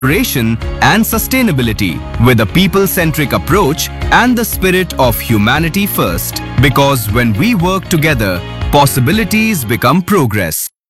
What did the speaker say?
collaboration and sustainability with a people-centric approach and the spirit of humanity first. Because when we work together, possibilities become progress.